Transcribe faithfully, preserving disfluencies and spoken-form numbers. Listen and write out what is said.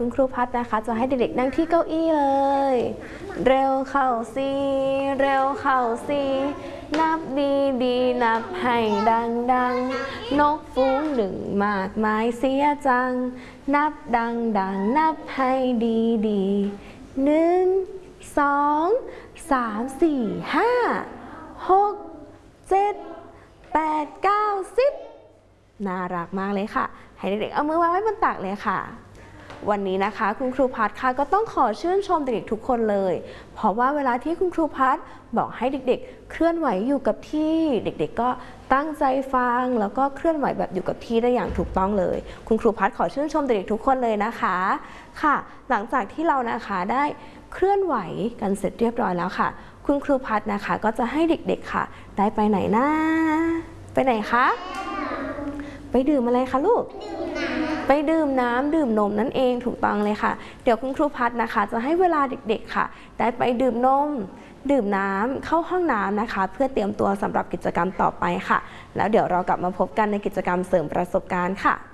คุณครูพัดนะคะจะให้เด็กๆนั่งที่เก้าอี้เลยเร็วเข้าสิเร็วเข้าสินับดีดีนับให้ดังดังนกฟูงหนึ่งมากมายเสียจังนับดังดังนับให้ดีดีหนึ่งสองสามสี่ห้าหกเจ็ดแปดเก้าสิบน่ารักมากเลยค่ะให้เด็กๆเอามือวางไว้บนตักเลยค่ะวันนี้นะคะคุณครูพัดค่ะก็ต้องขอชื่นชมเด็กๆทุกคนเลยเพราะว่าเวลาที่คุณครูพัดบอกให้เด็กๆเคลื่อนไหวอยู่กับที่เด็กๆก็ตั้งใจฟังแล้วก็เคลื่อนไหวแบบอยู่กับที่ได้อย่างถูกต้องเลยคุณครูพัดขอชื่นชมเด็กๆทุกคนเลยนะคะค่ะหลังจากที่เรานะคะได้เคลื่อนไหวกันเสร็จเรียบร้อยแล้วค่ะคุณครูพัดนะคะก็จะให้เด็กๆค่ะได้ไปไหนนะไปไหนคะไปดื่มอะไรคะลูกไปดื่มน้ำดื่มนมนั่นเองถูกต้องเลยค่ะเดี๋ยวคุณครูพัดนะคะจะให้เวลาเด็กๆค่ะได้ไปดื่มนมดื่มน้ำเข้าห้องน้ำนะคะเพื่อเตรียมตัวสำหรับกิจกรรมต่อไปค่ะแล้วเดี๋ยวเรากลับมาพบกันในกิจกรรมเสริมประสบการณ์ค่ะ